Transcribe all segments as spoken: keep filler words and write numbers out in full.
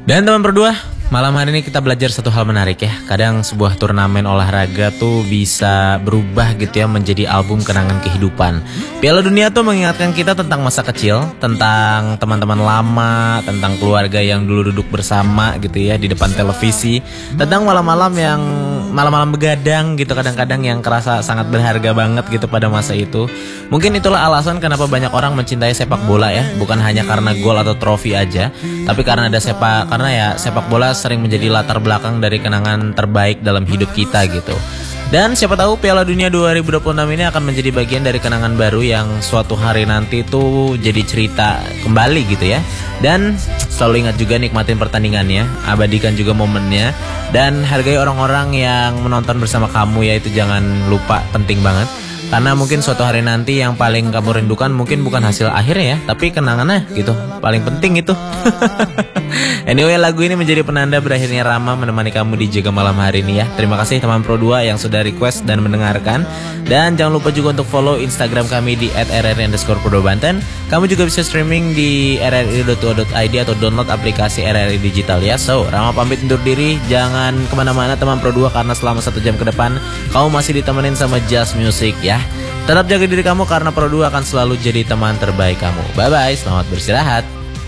Dan teman berdua, malam hari ini kita belajar satu hal menarik ya. Kadang sebuah turnamen olahraga tuh bisa berubah gitu ya menjadi album kenangan kehidupan. Piala Dunia tuh mengingatkan kita tentang masa kecil, tentang teman-teman lama, tentang keluarga yang dulu duduk bersama gitu ya di depan televisi, tentang malam-malam yang malam-malam begadang gitu kadang-kadang yang kerasa sangat berharga banget gitu pada masa itu. Mungkin itulah alasan kenapa banyak orang mencintai sepak bola ya, bukan hanya karena gol atau trofi aja, tapi karena ada sepak karena ya sepak bola sering menjadi latar belakang dari kenangan terbaik dalam hidup kita gitu. Dan siapa tahu Piala Dunia dua ribu dua puluh enam ini akan menjadi bagian dari kenangan baru yang suatu hari nanti tuh jadi cerita kembali gitu ya. Dan selalu ingat juga nikmatin pertandingannya, abadikan juga momennya, dan hargai orang-orang yang menonton bersama kamu ya, itu jangan lupa, penting banget. Karena mungkin suatu hari nanti yang paling kamu rindukan mungkin bukan hasil akhirnya ya, tapi kenangannya gitu, paling penting itu. Anyway, lagu ini menjadi penanda berakhirnya Rama menemani kamu di Jaga Malam hari ini ya. Terima kasih teman Pro dua yang sudah request dan mendengarkan. Dan jangan lupa juga untuk follow Instagram kami di et r r i underscore pro dua banten. Kamu juga bisa streaming di r r i dot co dot i d atau download aplikasi R R I Digital ya. So, Rama pamit undur diri. Jangan kemana-mana teman Pro dua, karena selama satu jam ke depan kamu masih ditemenin sama Just Music ya. Tetap jaga diri kamu karena Pro dua akan selalu jadi teman terbaik kamu. Bye-bye, selamat beristirahat.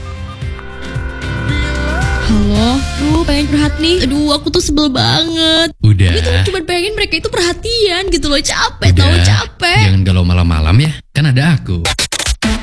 Halo, aduh pengen curhat nih. Aduh aku tuh sebel banget. Udah. Gue tuh cuma pengen mereka itu perhatian gitu loh. Capek Udah. tau, capek. Jangan galau malam-malam ya, kan ada aku.